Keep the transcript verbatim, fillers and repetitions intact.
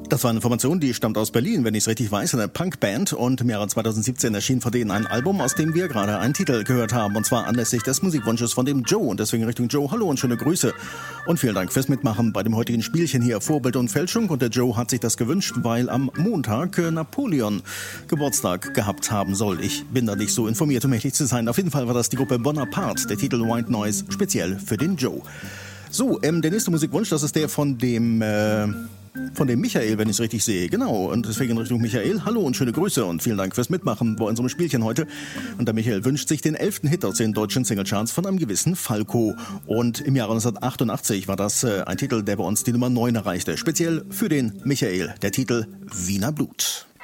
Das war eine Formation, die stammt aus Berlin, wenn ich es richtig weiß, eine Punkband, und im Jahre zweitausendsiebzehn erschien von denen ein Album, aus dem wir gerade einen Titel gehört haben, und zwar anlässlich des Musikwunsches von dem Joe, und deswegen Richtung Joe, hallo und schöne Grüße und vielen Dank fürs Mitmachen bei dem heutigen Spielchen hier, Vorbild und Fälschung, und der Joe hat sich das gewünscht, weil am Montag Napoleon Geburtstag gehabt haben soll. Ich bin da nicht so informiert, um ehrlich zu sein. Auf jeden Fall war das die Gruppe Bonaparte, der Titel White Noise, speziell für den Joe. So, ähm, der nächste Musikwunsch, das ist der von dem... Äh Von dem Michael, wenn ich es richtig sehe. Genau, und deswegen in Richtung Michael. Hallo und schöne Grüße und vielen Dank fürs Mitmachen bei unserem Spielchen heute. Und der Michael wünscht sich den elften Hit aus den deutschen Singlecharts von einem gewissen Falco. Und im Jahre neunzehnhundertachtundachtzig war das äh, ein Titel, der bei uns die Nummer neun erreichte. Speziell für den Michael, der Titel Wiener Blut.